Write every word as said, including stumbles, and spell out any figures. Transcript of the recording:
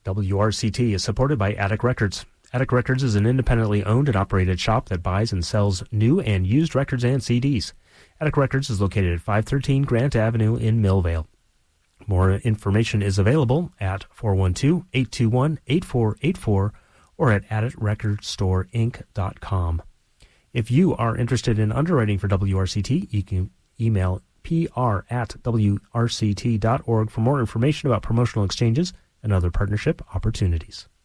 W R C T is supported by Attic Records. Attic Records is an independently owned and operated shop that buys and sells new and used records and C Ds. Attic Records is located at five thirteen Grant Avenue in Millvale. More information is available at four one two, eight two one, eight four eight four or at attic record store inc dot com. If you are interested in underwriting for W R C T, you can email pr at w r c t dot org for more information about promotional exchanges and other partnership opportunities.